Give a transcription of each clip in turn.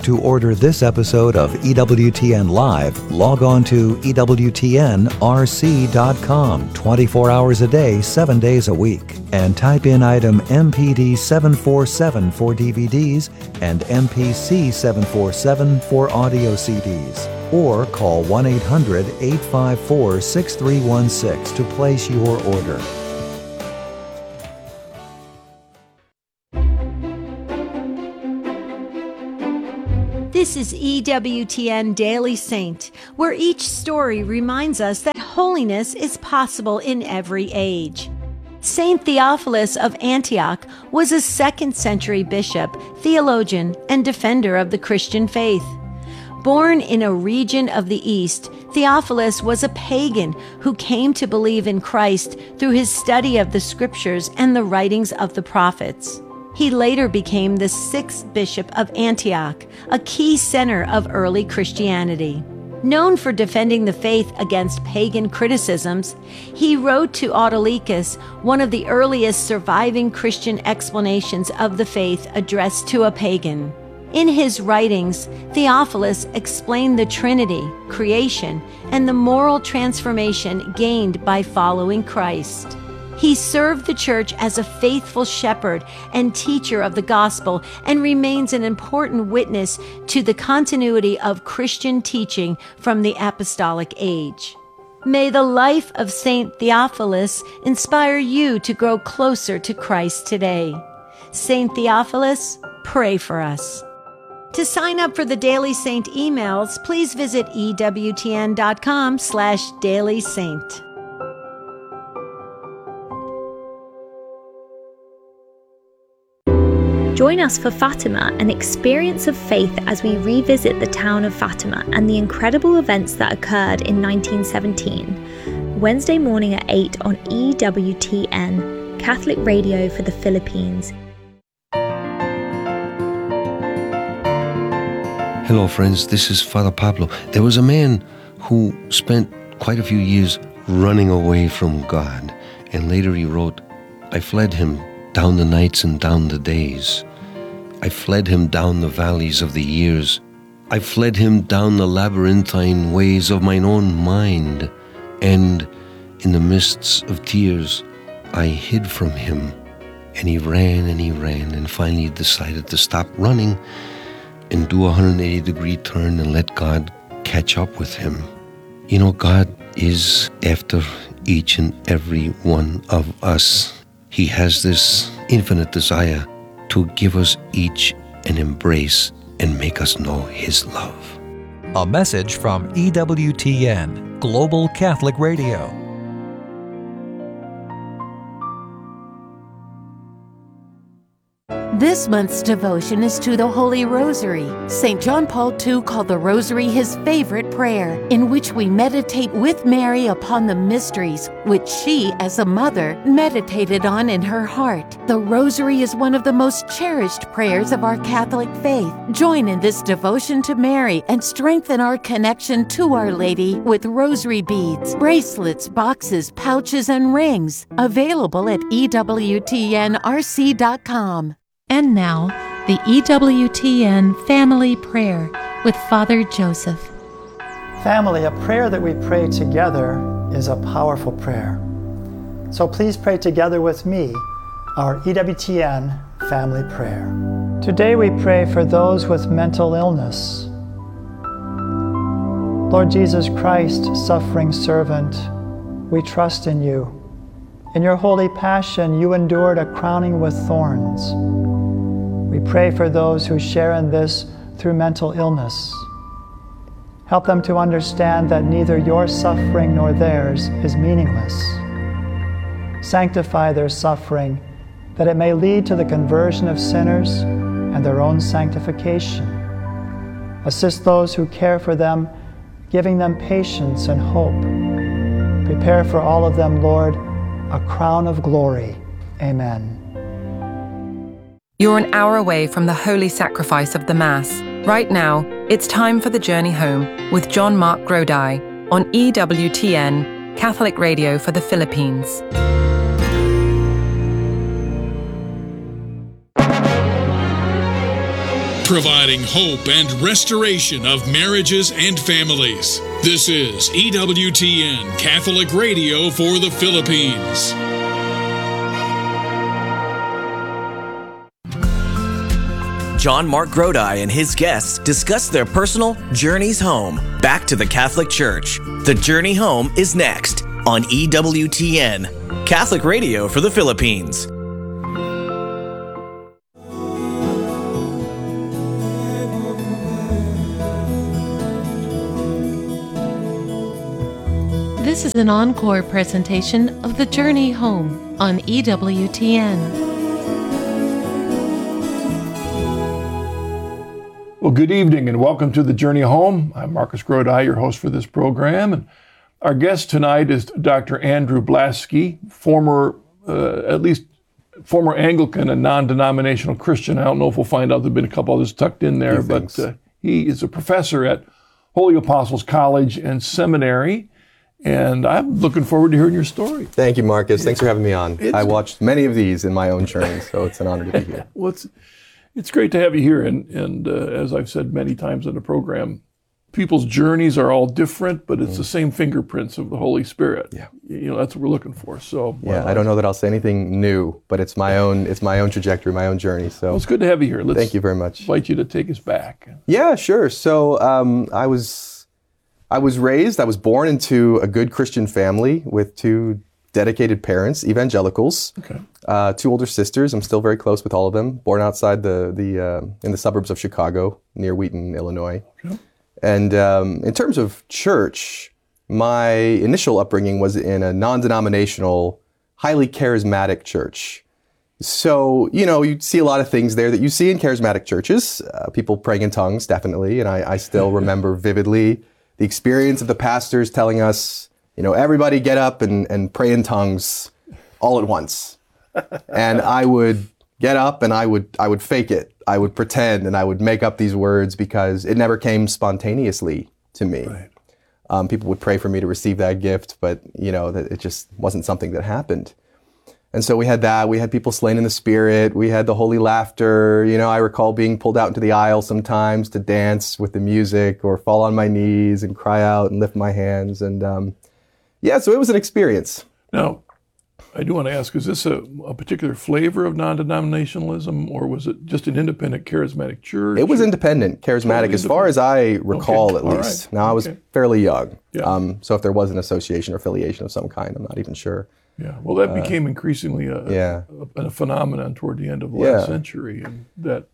To order this episode of EWTN Live, log on to EWTNRC.com 24 hours a day, 7 days a week, and type in item MPD 747 for DVDs and MPC 747 for audio CDs. Or call 1-800-854-6316 to place your order. This is EWTN Daily Saint, where each story reminds us that holiness is possible in every age. Saint Theophilus of Antioch was a 2nd century bishop, theologian, and defender of the Christian faith. Born in a region of the East, Theophilus was a pagan who came to believe in Christ through his study of the scriptures and the writings of the prophets. He later became the 6th bishop of Antioch, a key center of early Christianity. Known for defending the faith against pagan criticisms, he wrote to Autolycus, one of the earliest surviving Christian explanations of the faith addressed to a pagan. In his writings, Theophilus explained the Trinity, creation, and the moral transformation gained by following Christ. He served the church as a faithful shepherd and teacher of the gospel and remains an important witness to the continuity of Christian teaching from the apostolic age. May the life of Saint Theophilus inspire you to grow closer to Christ today. Saint Theophilus, pray for us. To sign up for the Daily Saint emails, please visit EWTN.com/dailysaint. Join us for Fatima, an experience of faith as we revisit the town of Fatima and the incredible events that occurred in 1917. Wednesday morning at 8 on EWTN, Catholic Radio for the Philippines. Hello friends, this is Father Pablo. There was a man who spent quite a few years running away from God, and later he wrote, I fled him down the nights and down the days. I fled him down the valleys of the years. I fled him down the labyrinthine ways of mine own mind, and in the mists of tears I hid from him. And he ran and finally decided to stop running and do a 180-degree turn and let God catch up with him. You know, God is after each and every one of us. He has this infinite desire to give us each an embrace and make us know His love. A message from EWTN, Global Catholic Radio. This month's devotion is to the Holy Rosary. St. John Paul II called the Rosary his favorite prayer, in which we meditate with Mary upon the mysteries which she, as a mother, meditated on in her heart. The Rosary is one of the most cherished prayers of our Catholic faith. Join in this devotion to Mary and strengthen our connection to Our Lady with rosary beads, bracelets, boxes, pouches, and rings. Available at EWTNRC.com. And now, the EWTN Family Prayer with Father Joseph. Family, a prayer that we pray together is a powerful prayer. So please pray together with me our EWTN Family Prayer. Today we pray for those with mental illness. Lord Jesus Christ, suffering servant, we trust in you. In your holy passion, you endured a crowning with thorns. We pray for those who share in this through mental illness. Help them to understand that neither your suffering nor theirs is meaningless. Sanctify their suffering, that it may lead to the conversion of sinners and their own sanctification. Assist those who care for them, giving them patience and hope. Prepare for all of them, Lord, a crown of glory. Amen. You're an hour away from the holy sacrifice of the Mass. Right now, it's time for the Journey Home with John Mark Grodi on EWTN, Catholic Radio for the Philippines. providing hope and restoration of marriages and families. This is EWTN Catholic Radio for the Philippines. John Mark Grodi and his guests discuss their personal journeys home, back to the Catholic Church. The Journey Home is next on EWTN, Catholic Radio for the Philippines. This is an encore presentation of The Journey Home on EWTN. Well, good evening and welcome to The Journey Home. I'm Marcus Grodi, your host for this program. And our guest tonight is Dr. Andrew Blasky, former Anglican and non-denominational Christian. I don't know if we'll find out. There have been a couple others tucked in there, but he is a professor at Holy Apostles College and Seminary. And I'm looking forward to hearing your story. Thank you, Marcus. Thanks for having me on. I watched many of these in my own journey, so it's an honor to be here. Well, it's great to have you here, and as I've said many times in the program, people's journeys are all different, but it's the same fingerprints of the Holy Spirit. Yeah, that's what we're looking for. So I don't know that I'll say anything new, but it's my own trajectory, my own journey. So it's good to have you here. Thank you very much. Invite you to take us back. Yeah, sure. So I was born into a good Christian family with two dedicated parents, evangelicals. Okay. Two older sisters. I'm still very close with all of them. Born outside in the suburbs of Chicago, near Wheaton, Illinois. Okay. And in terms of church, my initial upbringing was in a non-denominational, highly charismatic church. So, you see a lot of things there that you see in charismatic churches. People praying in tongues, definitely. And I still remember vividly the experience of the pastors telling us, everybody get up and pray in tongues all at once. And I would get up and I would fake it. I would pretend and I would make up these words because it never came spontaneously to me. Right. People would pray for me to receive that gift, but that it just wasn't something that happened. And so we had that. We had people slain in the Spirit. We had the holy laughter. I recall being pulled out into the aisle sometimes to dance with the music or fall on my knees and cry out and lift my hands. And so it was an experience. Now, I do want to ask, is this a particular flavor of non-denominationalism, or was it just an independent charismatic church? It was independent, charismatic, as far as I recall, at least. Right. Now, I was fairly young, so if there was an association or affiliation of some kind, I'm not even sure. Yeah, well, that became increasingly a phenomenon toward the end of the last century, so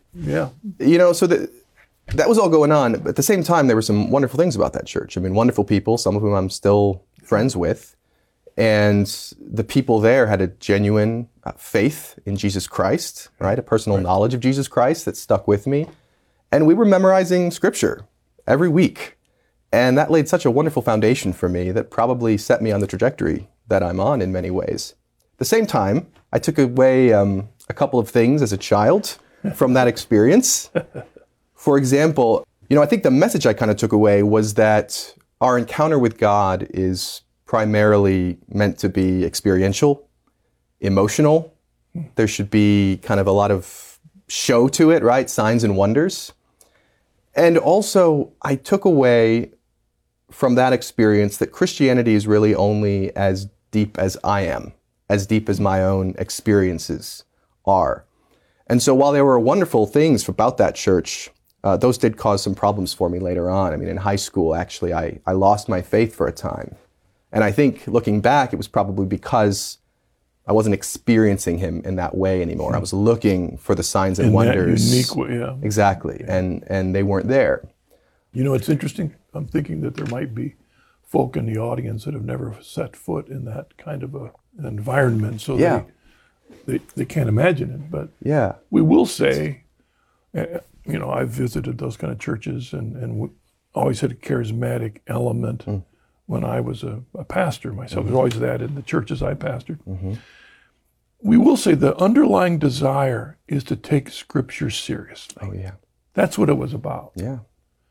that was all going on. But at the same time, there were some wonderful things about that church. I mean, wonderful people, some of whom I'm still friends with. And the people there had a genuine faith in Jesus Christ, right? A personal knowledge of Jesus Christ that stuck with me. And we were memorizing scripture every week. And that laid such a wonderful foundation for me that probably set me on the trajectory that I'm on in many ways. At the same time, I took away a couple of things as a child from that experience. For example, I think the message I kind of took away was that our encounter with God is primarily meant to be experiential, emotional. There should be kind of a lot of show to it, right? Signs and wonders. And also, I took away from that experience that Christianity is really only as deep as I am, as deep as my own experiences are. And so while there were wonderful things about that church, those did cause some problems for me later on. I mean, in high school, actually, I lost my faith for a time. And I think looking back, it was probably because I wasn't experiencing him in that way anymore. I was looking for the signs and wonders. In that unique way, yeah. Exactly, and they weren't there. It's interesting. I'm thinking that there might be folk in the audience that have never set foot in that kind of an environment, so they can't imagine it. But we will say, I've visited those kind of churches and always had a charismatic element. When I was a pastor myself. There's always that in the churches I pastored. We will say the underlying desire is to take Scripture seriously. Oh, yeah. That's what it was about. Yeah.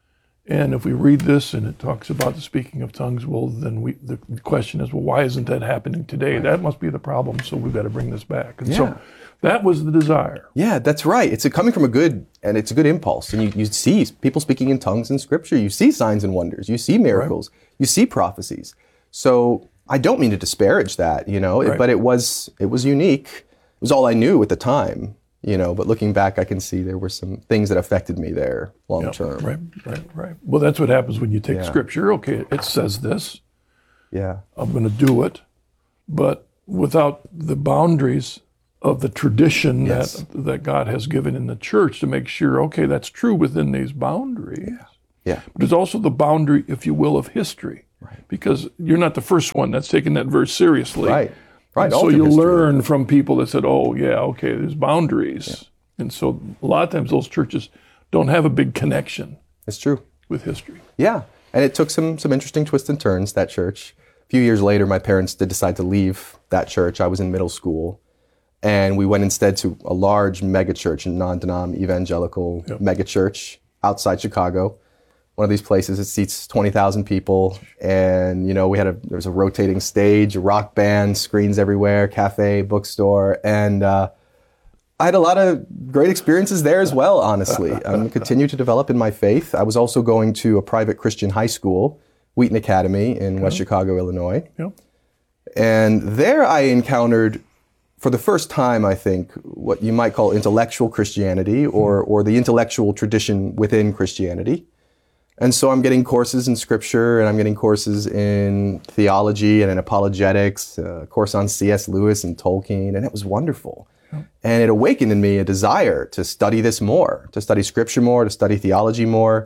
And if we read this and it talks about the speaking of tongues, well, then the question is, well, why isn't that happening today? That must be the problem, so we've got to bring this back. And so that was the desire. Yeah, that's right. It's coming from a good impulse. And you see people speaking in tongues in Scripture. You see signs and wonders. You see miracles. You see prophecies. So I don't mean to disparage that, but it was unique. It was all I knew at the time. But looking back, I can see there were some things that affected me there long term. Right. Well, that's what happens when you take Scripture. Okay, it says this. Yeah. I'm going to do it, but without the boundaries of the tradition that God has given in the church to make sure, okay, that's true within these boundaries. Yeah. But there's also the boundary, if you will, of history. Right. Because you're not the first one that's taken that verse seriously. Right. So you learn from people that said, oh, yeah, okay, there's boundaries. Yeah. And so a lot of times those churches don't have a big connection. It's true. With history. Yeah. And it took some interesting twists and turns, that church. A few years later, my parents did decide to leave that church. I was in middle school. And we went instead to a large mega church, a non-denom evangelical mega church outside Chicago. One of these places, it seats 20,000 people, and there was a rotating stage, a rock band, screens everywhere, cafe, bookstore, and I had a lot of great experiences there as well, honestly. I continued to develop in my faith. I was also going to a private Christian high school, Wheaton Academy in West Chicago, Illinois. And there I encountered, for the first time, I think, what you might call intellectual Christianity or the intellectual tradition within Christianity. And so I'm getting courses in Scripture, and I'm getting courses in theology and in apologetics, a course on C.S. Lewis and Tolkien, and it was wonderful. And it awakened in me a desire to study this more, to study Scripture more, to study theology more.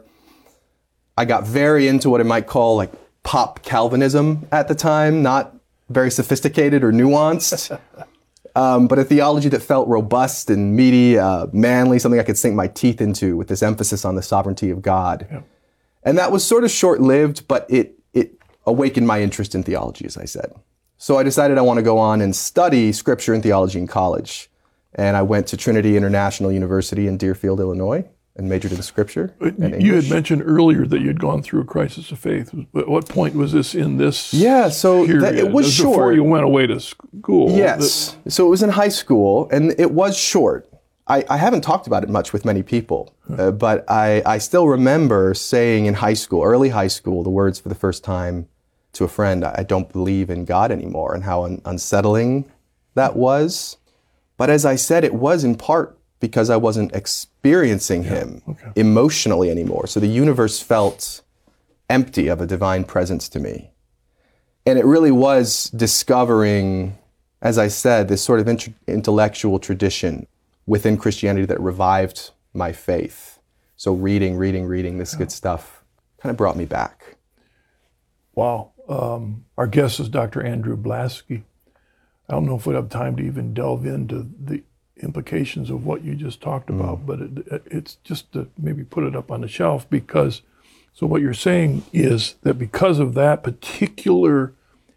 I got very into what I might call like pop Calvinism at the time, not very sophisticated or nuanced, but a theology that felt robust and meaty, manly, something I could sink my teeth into with this emphasis on the sovereignty of God. Yeah. And that was sort of short-lived, but it awakened my interest in theology, as I said. So I decided I want to go on and study Scripture and theology in college. And I went to Trinity International University in Deerfield, Illinois, and majored in Scripture and English. You had mentioned earlier that you had gone through a crisis of faith. At what point was this in this it was short. Before you went away to school? Yes. So it was in high school, and it was short. I haven't talked about it much with many people, but I still remember saying in high school, early high school, the words for the first time to a friend, I don't believe in God anymore, and how unsettling that was. But as I said, it was in part because I wasn't experiencing Him emotionally anymore. So the universe felt empty of a divine presence to me. And it really was discovering, as I said, this sort of intellectual tradition within Christianity that revived my faith. So reading this good stuff kind of brought me back. Wow. Our guest is Dr. Andrew Blasky. I don't know if we have time to even delve into the implications of what you just talked about, but it's just to maybe put it up on the shelf so what you're saying is that because of that particular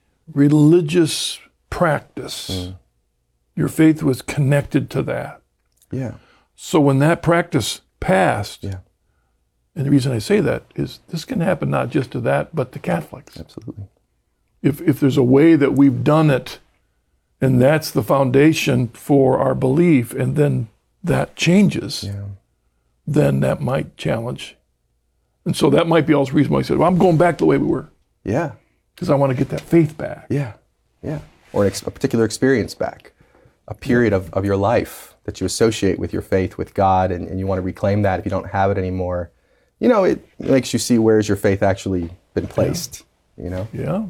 religious practice, your faith was connected to that. Yeah. So when that practice passed, and the reason I say that is this can happen not just to that, but to Catholics. Absolutely. If there's a way that we've done it, and that's the foundation for our belief, and then that changes, then that might challenge. And so that might be also the reason why I said, well, I'm going back the way we were. Yeah. Because I want to get that faith back. Yeah. Or a particular experience back, a period of your life that you associate with your faith with God, and you want to reclaim that if you don't have it anymore. It makes you see where's your faith actually been placed, Yeah.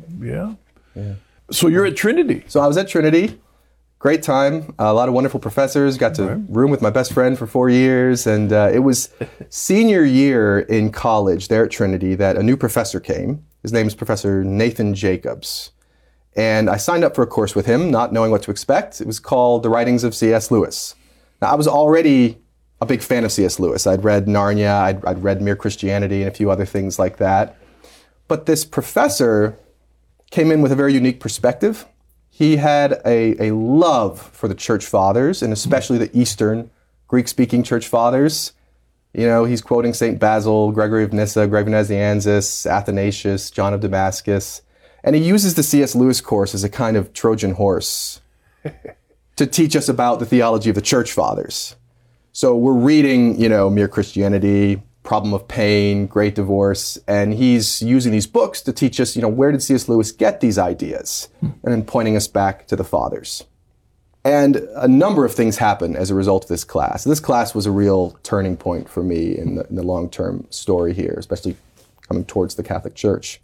So you're at Trinity. So I was at Trinity. Great time. A lot of wonderful professors. Got to room with my best friend for 4 years. And it was senior year in college there at Trinity that a new professor came. His name is Professor Nathan Jacobs. And I signed up for a course with him, not knowing what to expect. It was called The Writings of C.S. Lewis. Now, I was already a big fan of C.S. Lewis. I'd read Narnia, I'd read Mere Christianity, and a few other things like that. But this professor came in with a very unique perspective. He had a love for the church fathers, and especially the Eastern Greek-speaking church fathers. You know, he's quoting St. Basil, Gregory of Nyssa, Gregory Nazianzus, Athanasius, John of Damascus. And he uses the C.S. Lewis course as a kind of Trojan horse to teach us about the theology of the Church Fathers. So we're reading, you know, Mere Christianity, Problem of Pain, Great Divorce, and he's using these books to teach us, you know, where did C.S. Lewis get these ideas? And then pointing us back to the Fathers. And a number of things happen as a result of this class. This class was a real turning point for me in the long-term story here, especially coming towards the Catholic Church.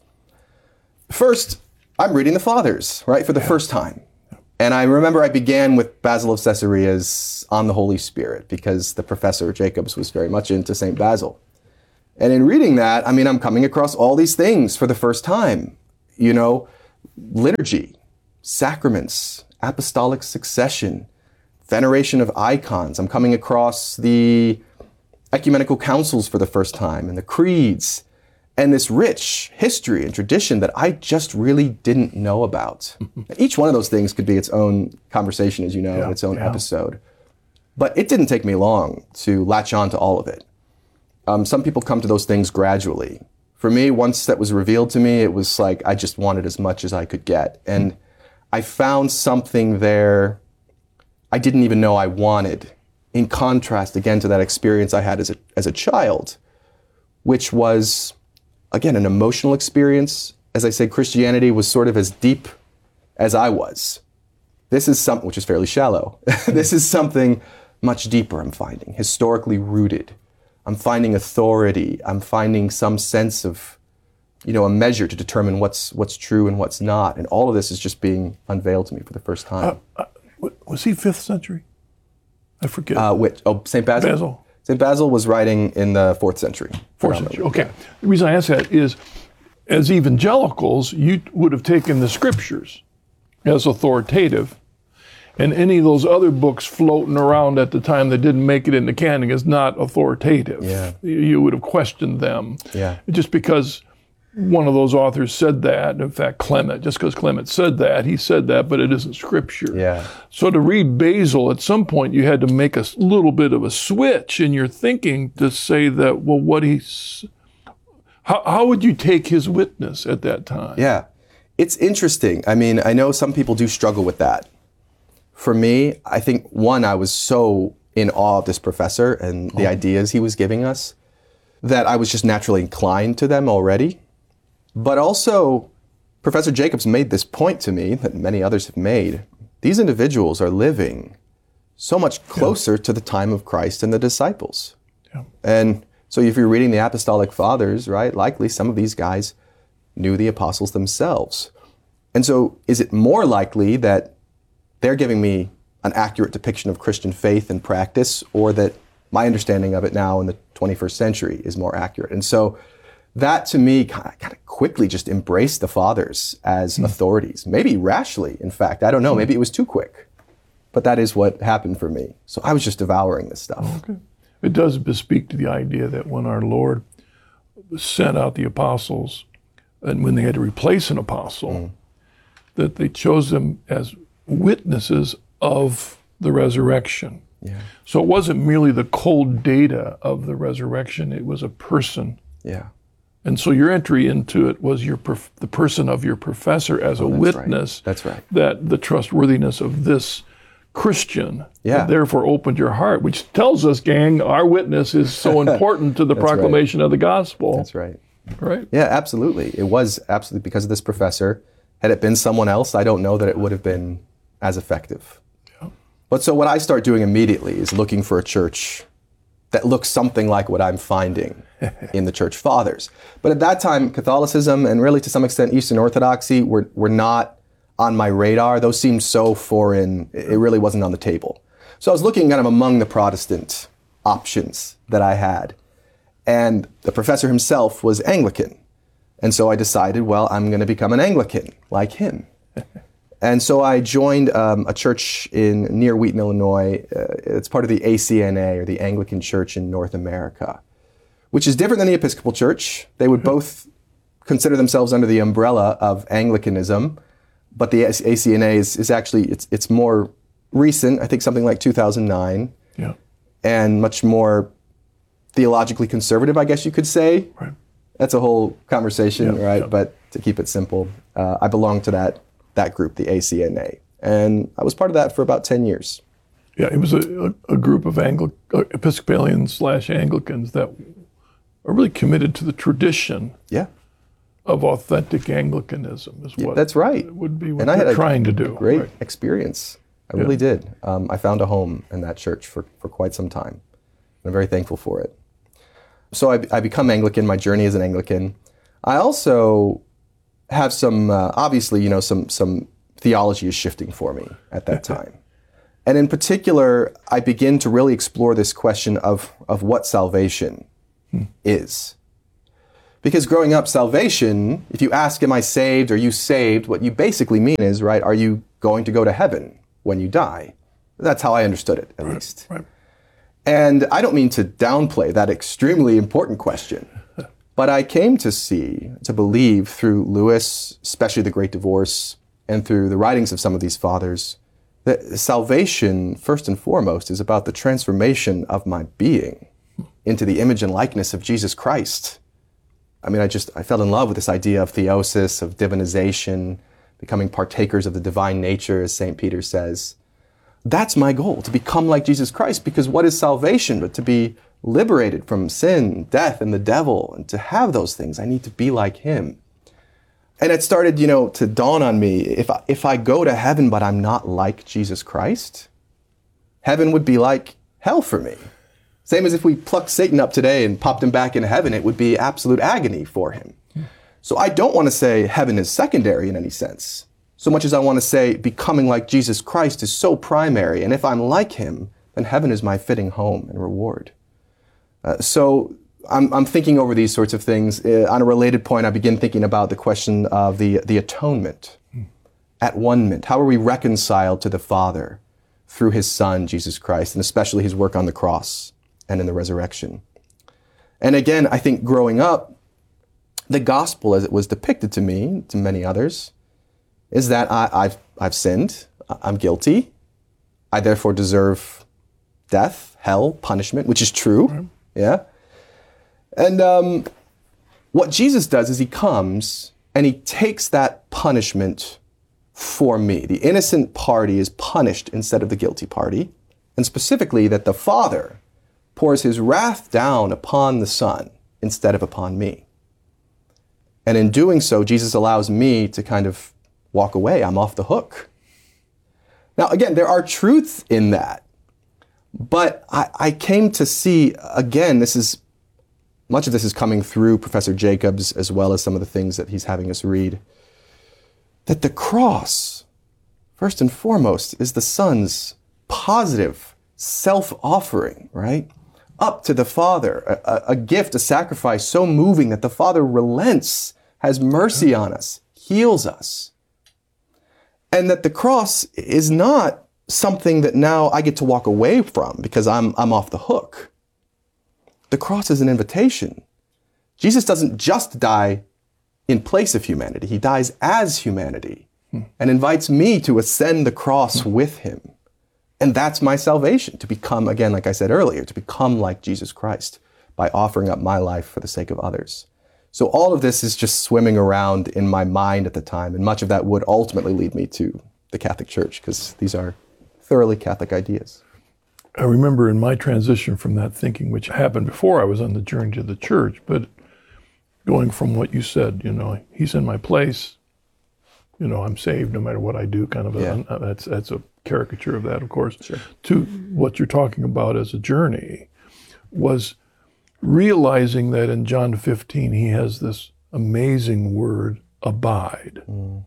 First, I'm reading the Fathers, right, for the first time. And I remember I began with Basil of Caesarea's On the Holy Spirit, because the professor, Jacobs, was very much into St. Basil. And in reading that, I mean, I'm coming across all these things for the first time. You know, liturgy, sacraments, apostolic succession, veneration of icons. I'm coming across the ecumenical councils for the first time, and the creeds, and this rich history and tradition that I just really didn't know about. Each one of those things could be its own conversation, as you know, its own episode. But it didn't take me long to latch on to all of it. Some people come to those things gradually. For me, once that was revealed to me, it was like I just wanted as much as I could get. And I found something there I didn't even know I wanted, in contrast, again, to that experience I had as a child, which was, again, an emotional experience. As I said, Christianity was sort of as deep as I was. This is something which is fairly shallow. This is something much deeper, I'm finding, historically rooted. I'm finding authority. I'm finding some sense of, you know, a measure to determine what's true and what's not. And all of this is just being unveiled to me for the first time. Was he 5th century? I forget. St. Basil? Basil. St. Basil was writing in the 4th century. 4th century, okay. The reason I ask that is, as evangelicals, you would have taken the scriptures as authoritative, and any of those other books floating around at the time that didn't make it into canon is not authoritative. Yeah. You would have questioned them. Yeah. Just because one of those authors said that, in fact, Clement, just because Clement said that, he said that, but it isn't scripture. Yeah. So to read Basil, at some point you had to make a little bit of a switch in your thinking to say that, well, how would you take his witness at that time? Yeah. It's interesting. I mean, I know some people do struggle with that. For me, I think, one, I was so in awe of this professor and the ideas he was giving us that I was just naturally inclined to them already. But also, Professor Jacobs made this point to me that many others have made. These individuals are living so much closer to the time of Christ and the disciples. Yeah. And so if you're reading the Apostolic Fathers, right, likely some of these guys knew the apostles themselves. And so is it more likely that they're giving me an accurate depiction of Christian faith and practice, or that my understanding of it now in the 21st century is more accurate? And so that, to me, kind of quickly just embraced the Fathers as authorities. Maybe rashly, in fact. I don't know. Maybe it was too quick. But that is what happened for me. So I was just devouring this stuff. Okay. It does bespeak to the idea that when our Lord sent out the apostles, and when they had to replace an apostle, that they chose them as witnesses of the resurrection. Yeah. So it wasn't merely the cold data of the resurrection, it was a person. Yeah. And so your entry into it was the person of your professor as a witness. Right. That's right. That the trustworthiness of this Christian Yeah. therefore opened your heart, which tells us, gang, our witness is so important to the That's proclamation of the gospel. That's right. Right? Yeah, absolutely. It was absolutely because of this professor. Had it been someone else, I don't know that it would have been as effective. Yeah. But so what I start doing immediately is looking for a church that looks something like what I'm finding in the Church Fathers. But at that time, Catholicism and really to some extent Eastern Orthodoxy were not on my radar. Those seemed so foreign, it really wasn't on the table. So I was looking kind of among the Protestant options that I had. And the professor himself was Anglican. And so I decided, well, I'm going to become an Anglican like him. And so I joined a church near Wheaton, Illinois. It's part of the ACNA, or the Anglican Church in North America, which is different than the Episcopal Church. They would both consider themselves under the umbrella of Anglicanism, but the ACNA is actually, it's more recent, I think something like 2009, Yeah. and much more theologically conservative, I guess you could say. Right. That's a whole conversation, right? Yeah. But to keep it simple, I belong to that group, the ACNA. And I was part of that for about 10 years. Yeah, it was a group of Episcopalians/Anglicans that are really committed to the tradition of authentic Anglicanism, is what that's right. It would be what and I they're had trying to do. A great experience. I really did. I found a home in that church for quite some time. I'm very thankful for it. So I become Anglican. My journey as an Anglican. I also have some, obviously, some theology is shifting for me at that time. And in particular, I begin to really explore this question of what salvation is. Because growing up, salvation, if you ask, am I saved? Are you saved? What you basically mean is, right, are you going to go to heaven when you die? That's how I understood it, at least. Right. And I don't mean to downplay that extremely important question, but I came to believe through Lewis, especially The Great Divorce, and through the writings of some of these fathers, that salvation, first and foremost, is about the transformation of my being into the image and likeness of Jesus Christ. I mean, I fell in love with this idea of theosis, of divinization, becoming partakers of the divine nature, as St. Peter says. That's my goal, to become like Jesus Christ, because what is salvation but to be liberated from sin, death, and the devil, and to have those things, I need to be like him. And it started, to dawn on me, if I go to heaven but I'm not like Jesus Christ, heaven would be like hell for me. Same as if we plucked Satan up today and popped him back in heaven, it would be absolute agony for him. So I don't want to say heaven is secondary in any sense, so much as I want to say becoming like Jesus Christ is so primary, and if I'm like him, then heaven is my fitting home and reward. So I'm thinking over these sorts of things. On a related point, I begin thinking about the question of the atonement, at-one-ment. How are we reconciled to the Father through his Son, Jesus Christ, and especially his work on the cross and in the resurrection? And again, I think growing up, the gospel as it was depicted to me, to many others, is that I've sinned, I'm guilty, I therefore deserve death, hell, punishment, which is true, yeah? And what Jesus does is he comes and he takes that punishment for me. The innocent party is punished instead of the guilty party, and specifically that the Father pours his wrath down upon the Son instead of upon me. And in doing so, Jesus allows me to kind of walk away. I'm off the hook. Now, again, there are truths in that. But I came to see, again, much of this is coming through Professor Jacobs, as well as some of the things that he's having us read, that the cross, first and foremost, is the Son's positive self-offering, right? Up to the Father, a gift, a sacrifice so moving that the Father relents, has mercy on us, heals us. And that the cross is not something that now I get to walk away from because I'm off the hook. The cross is an invitation. Jesus doesn't just die in place of humanity. He dies as humanity and invites me to ascend the cross with him. And that's my salvation, to become, again, like I said earlier, to become like Jesus Christ by offering up my life for the sake of others. So all of this is just swimming around in my mind at the time, and much of that would ultimately lead me to the Catholic Church, because these are thoroughly Catholic ideas. I remember in my transition from that thinking, which happened before I was on the journey to the church, but going from what you said, he's in my place, I'm saved no matter what I do, kind of that's a caricature of that, of course, sure. To what you're talking about as a journey was realizing that in John 15, he has this amazing word, abide. And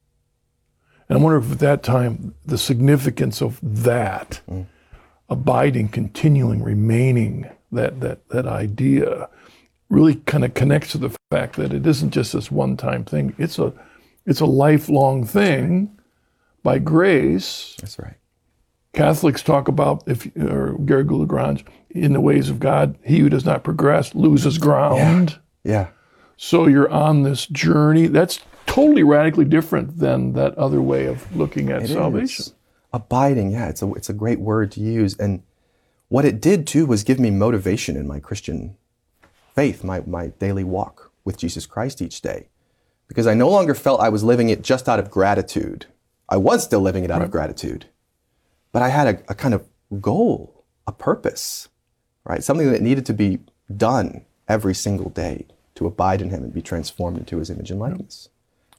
I wonder if at that time, the significance of that, abiding, continuing, remaining, that idea really kind of connects to the fact that it isn't just this one-time thing. It's a lifelong thing by grace. That's right. Catholics talk about, or Garrigou Lagrange, in the ways of God, he who does not progress loses ground. Yeah. So you're on this journey. That's totally radically different than that other way of looking at salvation. Abiding, it's a great word to use. And what it did too was give me motivation in my Christian faith, my daily walk with Jesus Christ each day. Because I no longer felt I was living it just out of gratitude. I was still living it out of gratitude. But I had a kind of goal, a purpose, right? Something that needed to be done every single day to abide in him and be transformed into his image and likeness.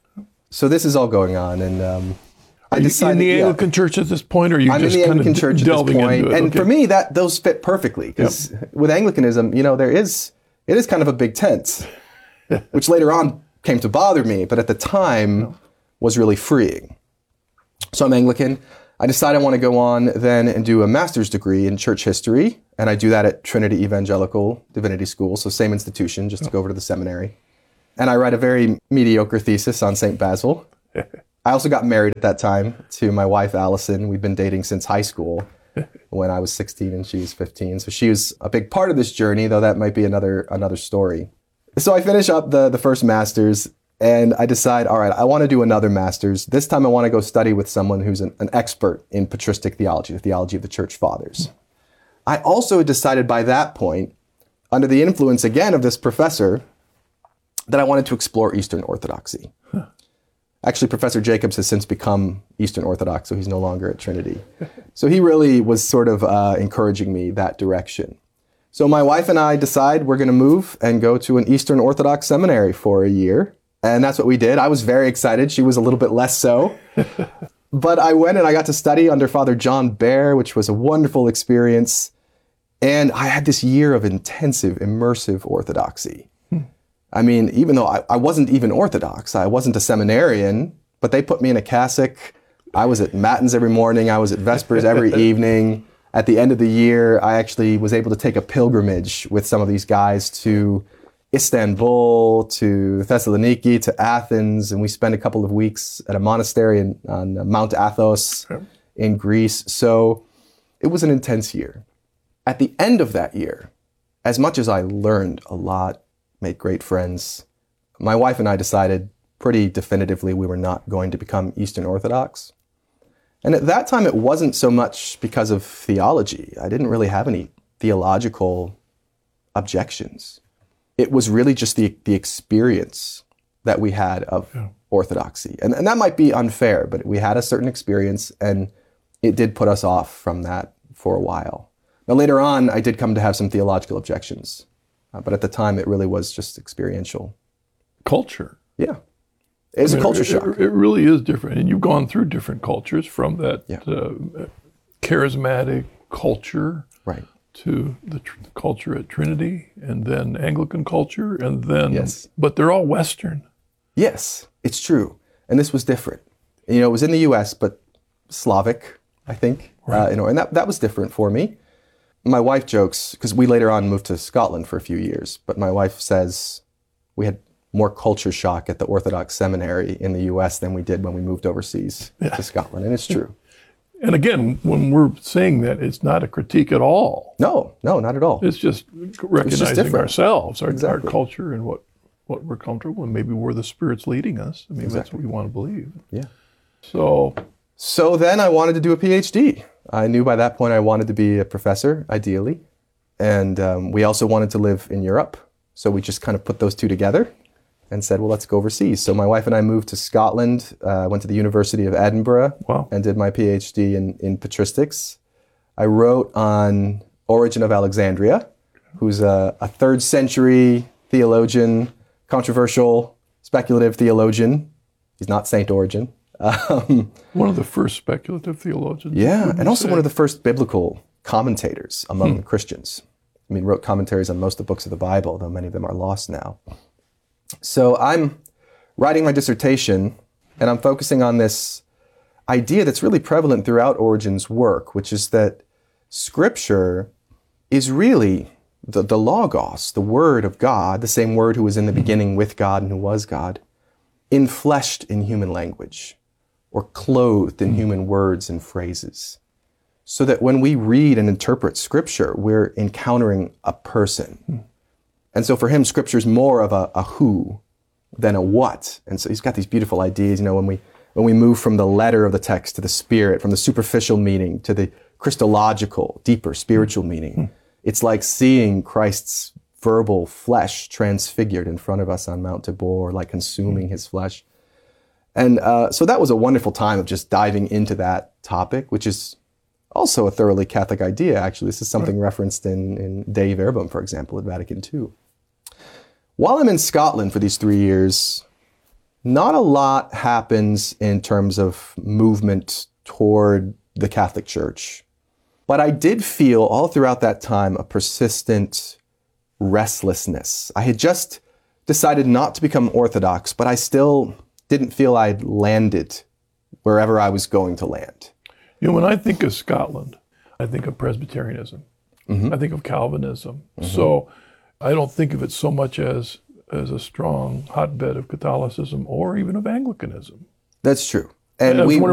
So this is all going on, and I decided, in the Anglican Church at this point, or you I'm just in the kind Anglican of Church at delving this point, into it? and for me, those fit perfectly because with Anglicanism, it is kind of a big tent, which later on came to bother me, but at the time was really freeing. So I'm Anglican. I decided I want to go on then and do a master's degree in church history, and I do that at Trinity Evangelical Divinity School, so same institution, just to go over to the seminary. And I write a very mediocre thesis on St. Basil. I also got married at that time to my wife, Allison. We'd been dating since high school when I was 16 and she was 15. So she was a big part of this journey, though that might be another story. So I finish up the first master's and I decide, all right, I want to do another master's. This time I want to go study with someone who's an expert in patristic theology, the theology of the church fathers. I also had decided by that point, under the influence again of this professor, that I wanted to explore Eastern Orthodoxy. Actually, Professor Jacobs has since become Eastern Orthodox, so he's no longer at Trinity. So he really was sort of encouraging me that direction. So my wife and I decide we're going to move and go to an Eastern Orthodox seminary for a year. And that's what we did. I was very excited. She was a little bit less so. But I went and I got to study under Father John Baer, which was a wonderful experience. And I had this year of intensive, immersive orthodoxy. I mean, even though I wasn't even Orthodox, I wasn't a seminarian, but they put me in a cassock. I was at Matins every morning. I was at Vespers every evening. At the end of the year, I actually was able to take a pilgrimage with some of these guys to Istanbul, to Thessaloniki, to Athens, and we spent a couple of weeks at a monastery on Mount Athos in Greece. So it was an intense year. At the end of that year, as much as I learned a lot, made great friends, my wife and I decided pretty definitively we were not going to become Eastern Orthodox. And at that time, it wasn't so much because of theology. I didn't really have any theological objections. It was really just the experience that we had of orthodoxy. And that might be unfair, but we had a certain experience and it did put us off from that for a while. Now later on, I did come to have some theological objections, but at the time it really was just experiential. Culture. Yeah. It's a culture shock. It really is different. And you've gone through different cultures from that charismatic culture to the culture at Trinity, and then Anglican culture, and then, but they're all Western. Yes, it's true. And this was different. You know, it was in the U.S., but Slavic, I think. And that was different for me. My wife jokes, because we later on moved to Scotland for a few years, but my wife says we had more culture shock at the Orthodox seminary in the U.S. than we did when we moved overseas to Scotland, and it's true. And again, when we're saying that, it's not a critique at all. No, not at all. It's just recognizing ourselves, our culture, and what we're comfortable, and maybe where the Spirit's leading us. I mean, that's what we want to believe. Yeah. So then I wanted to do a PhD. I knew by that point I wanted to be a professor, ideally. And we also wanted to live in Europe. So we just kind of put those two together and said, well, let's go overseas. So my wife and I moved to Scotland, went to the University of Edinburgh, and did my PhD in patristics. I wrote on Origen of Alexandria, who's a 3rd century theologian, controversial, speculative theologian. He's not Saint Origen. One of the first speculative theologians. Yeah, and also one of the first biblical commentators among Christians. I mean, wrote commentaries on most of the books of the Bible, though many of them are lost now. So I'm writing my dissertation, and I'm focusing on this idea that's really prevalent throughout Origen's work, which is that Scripture is really the Logos, the Word of God, the same Word who was in the beginning with God and who was God, enfleshed in human language, or clothed in human words and phrases. So that when we read and interpret Scripture, we're encountering a person. And so for him, Scripture is more of a who than a what. And so he's got these beautiful ideas, you know, when we move from the letter of the text to the spirit, from the superficial meaning to the Christological, deeper spiritual meaning. It's like seeing Christ's verbal flesh transfigured in front of us on Mount Tabor, like consuming his flesh. And so that was a wonderful time of just diving into that topic, which is also a thoroughly Catholic idea, actually. This is something referenced in Dei Verbum, for example, at Vatican II. While I'm in Scotland for these 3 years, not a lot happens in terms of movement toward the Catholic Church. But I did feel all throughout that time a persistent restlessness. I had just decided not to become Orthodox, but I still didn't feel I'd landed wherever I was going to land. You know, when I think of Scotland, I think of Presbyterianism. I think of Calvinism. So I don't think of it so much as a strong hotbed of Catholicism or even of Anglicanism. That's true. And we